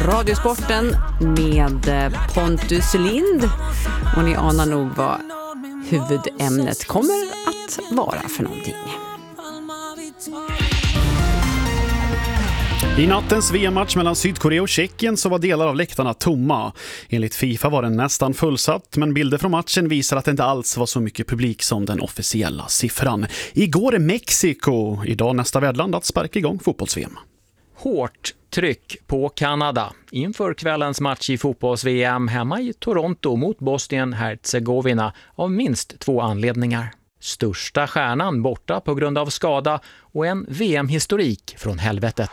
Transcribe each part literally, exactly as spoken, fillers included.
Radiosporten med Pontus Lind. Och ni anar nog vad huvudämnet kommer att vara för någonting. I nattens V M-match mellan Sydkorea och Tjeckien så var delar av läktarna tomma. Enligt FIFA var den nästan fullsatt, men bilder från matchen visar att det inte alls var så mycket publik som den officiella siffran. Igår är Mexiko, idag nästa värdland att sparka igång fotbolls-V M. Hårt tryck på Kanada inför kvällens match i fotbolls-V M hemma i Toronto mot Bosnien-Herzegovina av minst två anledningar. Största stjärnan borta på grund av skada och en V M-historik från helvetet.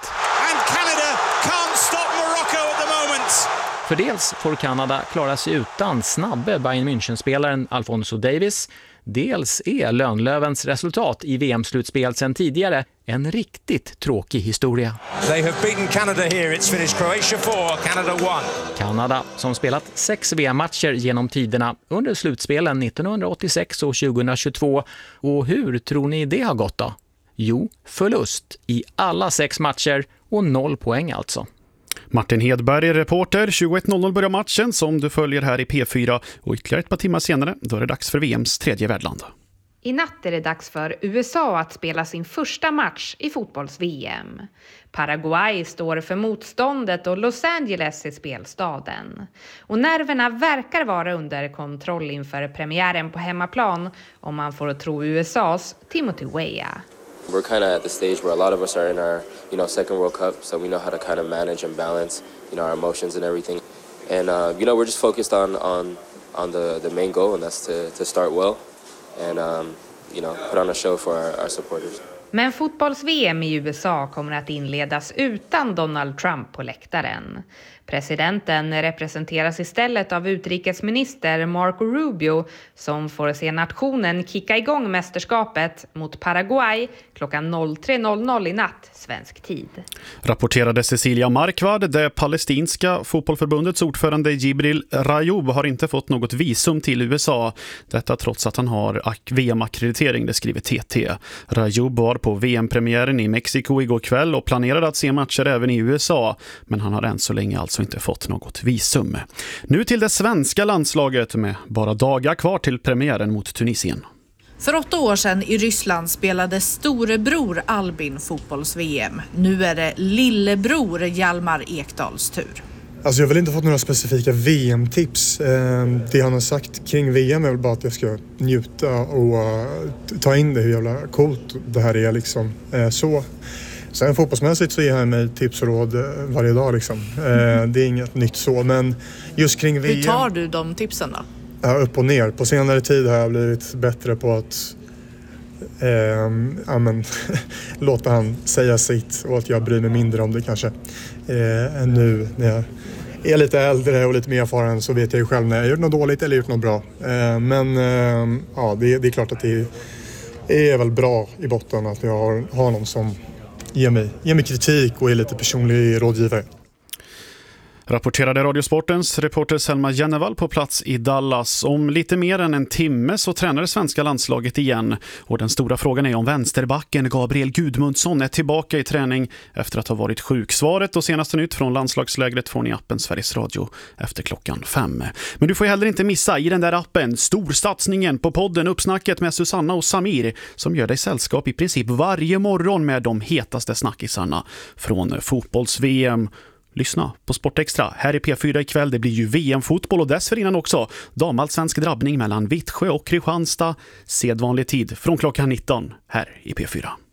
För dels får Kanada klara sig utan snabbe Bayern München-spelaren Alphonso Davies. Dels är Lönnlövens resultat i V M-slutspel sedan tidigare en riktigt tråkig historia. They have beaten Canada here. It's finished Croatia four, Canada one. Kanada som spelat sex V M-matcher genom tiderna under slutspelen nittonhundraåttiosex och tjugohundratjugotvå. Och hur tror ni det har gått då? Jo, förlust i alla sex matcher och noll poäng alltså. Martin Hedberg är reporter. tjugoett noll noll börjar matchen som du följer här i P fyra och ytterligare ett par timmar senare då är det dags för V M:s tredje värdland. I natt är det dags för U S A att spela sin första match i fotbolls-V M. Paraguay står för motståndet och Los Angeles är spelstaden. Och nerverna verkar vara under kontroll inför premiären på hemmaplan om man får tro U S A:s Timothy Weah. We're kind of at the stage where a lot of us are in our, you know, second World Cup, so we know how to kind of manage and balance, you know, our emotions and everything. And uh, you know, we're just focused on on on the the main goal, and that's to to start well and um, you know, put on a show for our, our supporters. Men fotbolls-V M i U S A kommer att inledas utan Donald Trump på läktaren. Presidenten representeras istället av utrikesminister Marco Rubio som får se nationen kicka igång mästerskapet mot Paraguay klockan tre noll noll i natt svensk tid. Rapporterade Cecilia Markvard. Det palestinska fotbollförbundets ordförande Jibril Rajoub har inte fått något visum till U S A. Detta trots att han har V M-akkreditering, det skriver T T. Rajoub var på V M-premiären i Mexiko igår kväll och planerade att se matcher även i U S A, men han har än så länge alltså inte fått något visum. Nu till det svenska landslaget med bara dagar kvar till premiären mot Tunisien. För åtta år sedan i Ryssland spelade storebror Albin fotbolls-V M. Nu är det lillebror Hjalmar Ekdals tur. Alltså jag har väl inte fått några specifika V M-tips. Det han har sagt kring V M är väl bara att jag ska njuta och ta in det, hur jävla coolt det här är liksom. Så. Sen fotbollsmässigt så ger han mig tips och råd varje dag liksom. Det är inget nytt så, men just kring V M... Hur tar du de tipsen då? Ja, upp och ner. På senare tid har jag blivit bättre på att eh, ja, men, låta han säga sitt och att jag bryr mig mindre om det kanske. Eh, än nu när jag är lite äldre och lite mer erfaren så vet jag ju själv när jag gjort något dåligt eller gjort något bra. Eh, men eh, ja, det, det är klart att det är väl bra i botten att jag har, har någon som ger mig, ger mig kritik och är lite personlig rådgivare. Rapporterade Radiosportens reporter Selma Jennevall på plats i Dallas. Om lite mer än en timme så tränar det svenska landslaget igen. Och den stora frågan är om vänsterbacken Gabriel Gudmundsson är tillbaka i träning efter att ha varit sjuk. Svaret och senaste nytt från landslagslägret får ni i appen Sveriges Radio efter klockan fem. Men du får heller inte missa i den där appen storsatsningen på podden Uppsnacket med Susanna och Samir som gör dig sällskap i princip varje morgon med de hetaste snackisarna från fotbolls-V M. Lyssna på Sportextra. Här i P fyra ikväll, det blir ju V M-fotboll och dessförinnan också damallsvensk drabbning mellan Vittsjö och Kristianstad. Sedvanlig tid från klockan nitton här i P fyra.